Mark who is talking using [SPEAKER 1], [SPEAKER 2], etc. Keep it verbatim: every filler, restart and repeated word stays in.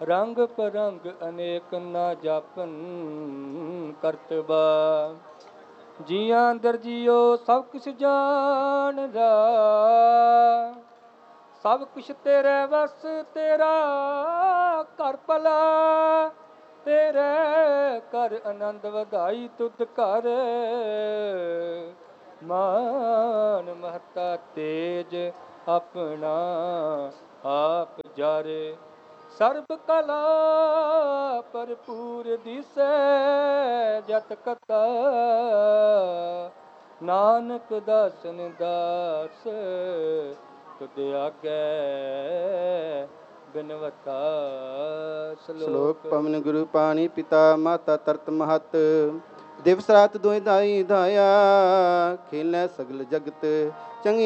[SPEAKER 1] ਰੰਗ ਪਰੰਗ ਅਨੇਕ ਨਾ ਜਾਪਨ ਕਰਤਬਾ। ਜੀਆਂ ਅੰਦਰ ਜੀਓ ਸਭ ਕੁਛ ਜਾਣਦਾ, ਸਭ ਕੁਛ ਤੇਰੇ ਵਸ ਤੇਰਾ ਘਰ ਭਲਾ। ਤੇਰੇ ਕਰ ਆਨੰਦ ਵਧਾਈ ਤੁਧ ਘਰ, ਮਾਨ ਮਹਤਾ ਤੇਜ ਆਪਣਾ ਆਪ ਜਾਰੇ। ਸਰਬ ਕਲਾ ਭਰਪੂਰ ਦਿਸੈ ਜਤ ਕਥਾ, ਨਾਨਕ ਦਾਸਨ ਦਾਸ ਤੁਧ ਆਗੈ ਬਿਨਵਤਾ।
[SPEAKER 2] ਸ਼ਲੋਕ ਪਵਨ ਗੁਰੂ ਪਾਣੀ ਪਿਤਾ ਮਾਤਾ ਤਰਤ ਮਹਤ, ਦਿਵਸ ਰਾਤ ਦੋਇ ਦਾਈ ਧਾਇਆ। ਖੇਲੈ ਸਗਲ ਜਗਤ ਚੰਗੀ